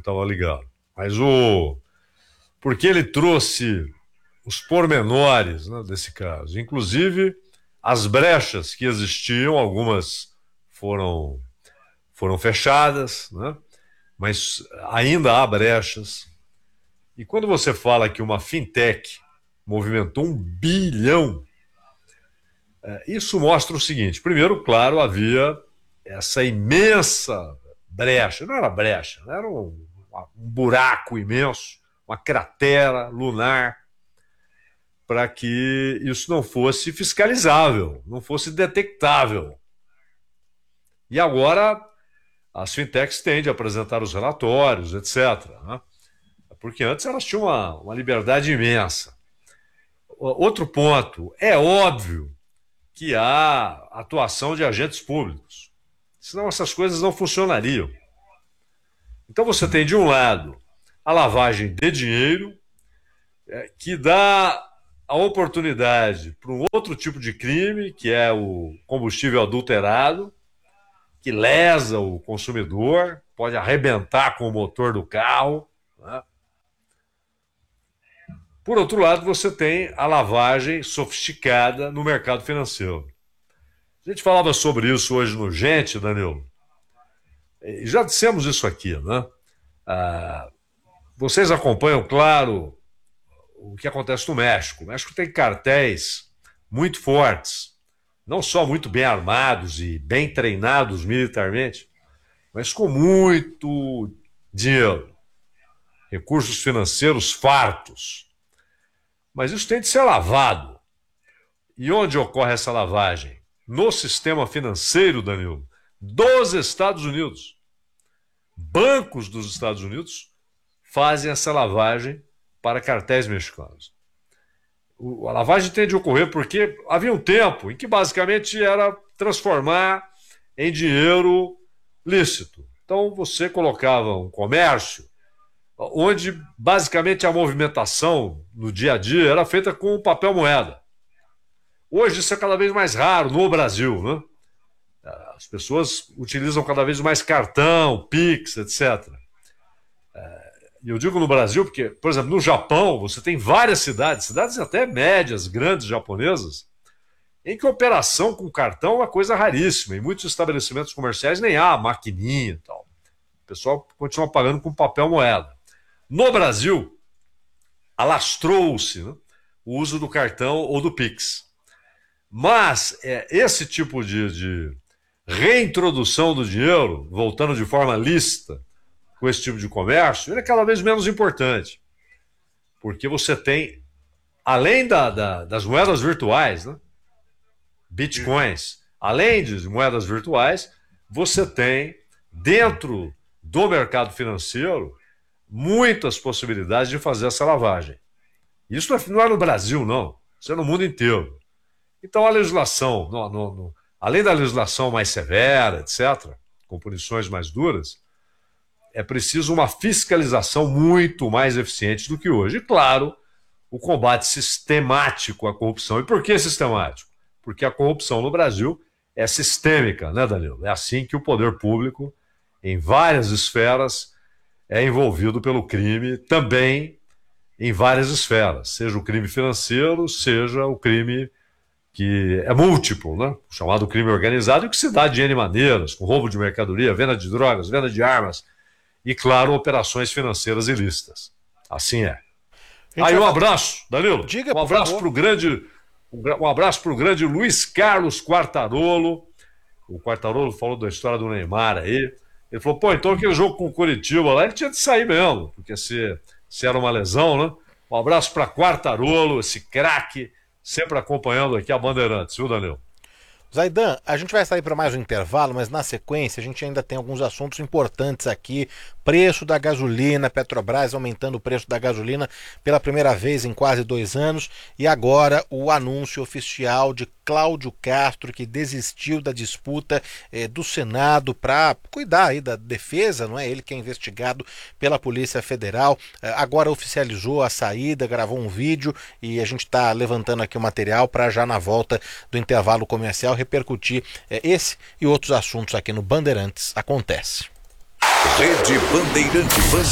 estava ligado. Mas porque ele trouxe os pormenores, né, desse caso, inclusive as brechas que existiam, algumas foram fechadas, né, mas ainda há brechas. E quando você fala que uma fintech movimentou 1 bilhão, isso mostra o seguinte: primeiro, claro, havia essa imensa brecha, não era brecha, era um buraco imenso, uma cratera lunar, para que isso não fosse fiscalizável, não fosse detectável. E agora as fintechs têm de apresentar os relatórios, etc., né? Porque antes elas tinham uma liberdade imensa. Outro ponto, é óbvio que há atuação de agentes públicos, senão essas coisas não funcionariam. Então você tem, de um lado, a lavagem de dinheiro, que dá a oportunidade para um outro tipo de crime, que é o combustível adulterado, que lesa o consumidor, pode arrebentar com o motor do carro, né? Por outro lado, você tem a lavagem sofisticada no mercado financeiro. A gente falava sobre isso hoje no Gente, Danilo. E já dissemos isso aqui, né? Vocês acompanham, claro, o que acontece no México. O México tem cartéis muito fortes, não só muito bem armados e bem treinados militarmente, mas com muito dinheiro, recursos financeiros fartos. Mas isso tem de ser lavado. E onde ocorre essa lavagem? No sistema financeiro, Danilo, dos Estados Unidos. Bancos dos Estados Unidos fazem essa lavagem para cartéis mexicanos. A lavagem tem de ocorrer porque havia um tempo em que basicamente era transformar em dinheiro lícito. Então você colocava um comércio onde basicamente a movimentação no dia a dia era feita com papel moeda. Hoje isso é cada vez mais raro no Brasil, né? As pessoas utilizam cada vez mais cartão, Pix, etc. E eu digo no Brasil porque, por exemplo, no Japão você tem várias cidades até médias, grandes japonesas, em que a operação com cartão é uma coisa raríssima. Em muitos estabelecimentos comerciais nem há maquininha e tal. O pessoal continua pagando com papel moeda. No Brasil, alastrou-se, né, o uso do cartão ou do Pix. Mas esse tipo de reintrodução do dinheiro, voltando de forma lícita com esse tipo de comércio, ele é cada vez menos importante. Porque você tem, além das moedas virtuais, né, bitcoins, além de moedas virtuais, você tem, dentro do mercado financeiro, muitas possibilidades de fazer essa lavagem. Isso não é no Brasil, não. Isso é no mundo inteiro. Então a legislação, além da legislação mais severa, etc., com punições mais duras, é preciso uma fiscalização muito mais eficiente do que hoje. E, claro, o combate sistemático à corrupção. E por que sistemático? Porque a corrupção no Brasil é sistêmica, né, Danilo? É assim que o poder público, em várias esferas, é envolvido pelo crime, também em várias esferas, seja o crime financeiro, seja o crime que é múltiplo, né? O chamado crime organizado, que se dá de N maneiras, com roubo de mercadoria, venda de drogas, venda de armas e, claro, operações financeiras ilícitas. Assim é. Aí um abraço, Danilo. Diga, um abraço para o grande Luiz Carlos Quartarolo. O Quartarolo falou da história do Neymar aí. Ele falou, então aquele jogo com o Coritiba lá, ele tinha de sair mesmo, porque se era uma lesão, né? Um abraço para Quartarolo, esse craque, sempre acompanhando aqui a Bandeirantes, viu, Danilo? Zaidan, a gente vai sair para mais um intervalo, mas na sequência a gente ainda tem alguns assuntos importantes aqui. Preço da gasolina, Petrobras aumentando o preço da gasolina pela primeira vez em quase 2 anos. E agora o anúncio oficial de Cláudio Castro, que desistiu da disputa do Senado para cuidar aí da defesa, não é? Ele que é investigado pela Polícia Federal. Agora oficializou a saída, gravou um vídeo e a gente está levantando aqui o material para já na volta do intervalo comercial repercutir esse e outros assuntos aqui no Bandeirantes Acontece. Rede Bandeirantes.